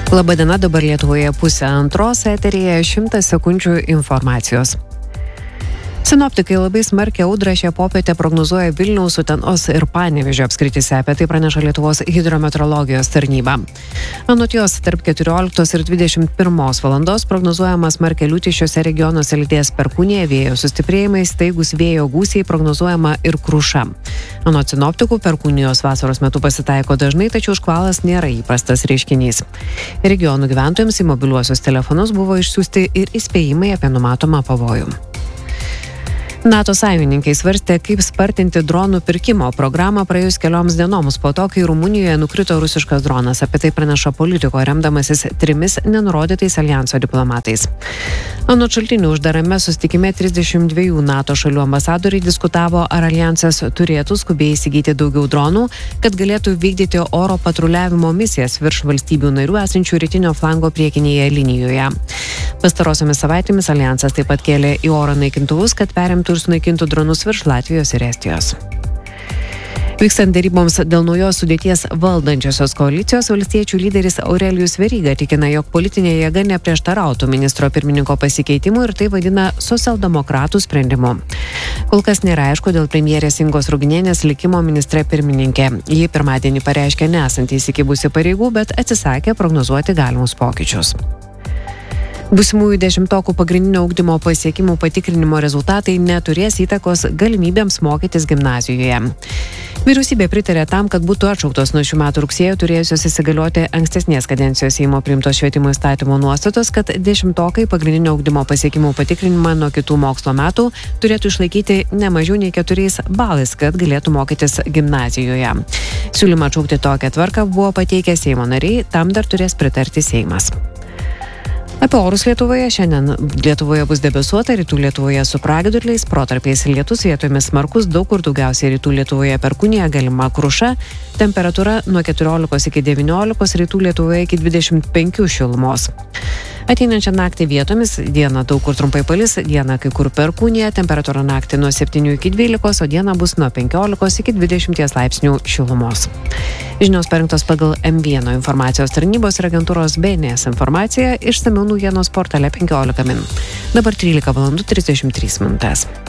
Labadiena, dabar Lietuvoje 1:30 eteryje 100 sekundžių informacijos. Sinoptikai labai smarkią audrą šią popietę prognozuoja Vilniaus, Utenos ir Panevėžio apskrityse, apie tai praneša Lietuvos hidrometeorologijos tarnyba. Anot jos, tarp 14 ir 21 valandos prognozuojama smarkia liūtį šiuose regionuose lydės perkūnija, vėjo sustiprėjimai, staigus vėjo gūsiai, prognozuojama ir kruša. Anot sinoptikų, perkūnijos vasaros metu pasitaiko dažnai, tačiau škvalas nėra įprastas reiškinys. Regionų gyventojams į mobiliuosius telefonus buvo išsiųsti ir įspėjimai apie numatomą pavojų. NATO sąjungininkai svarstė, kaip spartinti dronų pirkimo programą praėjus kelioms dienoms po to, kai Rumunijoje nukrito rusiškas dronas. Apie tai praneša Politico, remdamasis 3 nenurodytais aljanso diplomatais. Anot šaltinių uždarame susitikime 32 NATO šalių ambasadoriai diskutavo, ar aljansas turėtų skubiai įsigyti daugiau dronų, kad galėtų vykdyti oro patruliavimo misijas virš valstybių narių esančių rytinio flango priekinėje linijoje. Pastarosiomis savaitėmis aljansas taip pat kėlė į oro naikintuvus, kad perimtų ir sunaikintų dronus virš Latvijos ir Estijos. Vykstant deryboms dėl naujos sudėties valdančiosios koalicijos, valstiečių lyderis Aurelijus Veryga tikina, jog politinė jėga neprieštarautų ministro pirmininko pasikeitimui ir tai vadina socialdemokratų sprendimu. Kol kas nėra aišku dėl premjerės Ingos Ruginienės likimo ministrė pirmininkė. Ji pirmadienį pareiškė nesant įsikibusi pareigų, bet atsisakė prognozuoti galimus pokyčius. Būsimųjų 10-okų pagrindinio ugdymo pasiekimų patikrinimo rezultatai neturės įtakos galimybėms mokytis gimnazijoje. Vyriausybė pritarė tam, kad būtų atšauktos nuo šių metų rugsėjo turėjusios įsigalioti ankstesnės kadencijos Seimo priimtos švietimo įstatymo nuostatos, kad 10-okai pagrindinio ugdymo pasiekimų patikrinimą nuo kitų mokslo metų turėtų išlaikyti ne mažiau nei 4 balais, kad galėtų mokytis gimnazijoje. Siūlymą atšaukti tokią tvarką buvo pateikę Seimo nariai, tam dar turės pritarti Seimas. Apie orus Lietuvoje. Šiandien Lietuvoje bus debesuota, rytų Lietuvoje su pragiedruliais, protarpiais lietus, vietomis smarkus, daug kur daugiausiai rytų Lietuvoje perkūnija, galima kruša, temperatūra nuo 14 iki 19, rytų Lietuvoje iki 25 šilumos. Ateinančią naktį vietomis, dieną daug kur trumpai palis, dieną kai kur perkūnija, temperatūra naktį nuo 7 iki 12, o dieną bus nuo 15 iki 20 laipsnių šilumos. Žinios parengtos pagal M1 informacijos tarnybos ir agentūros BNS informaciją, išsamiau naujienos portale 15 min. Dabar 13:33 min.